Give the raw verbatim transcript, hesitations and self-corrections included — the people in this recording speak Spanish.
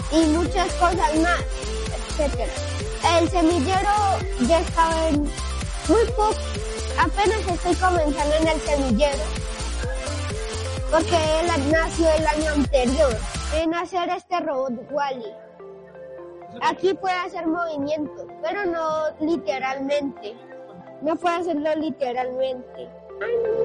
y muchas cosas más, etcétera. El semillero ya estaba en muy poco, apenas estoy comenzando en el semillero, porque él nació el año anterior en hacer este robot Wall-E. Aquí puede hacer movimiento, pero no literalmente. No puede hacerlo literalmente. Ay, no.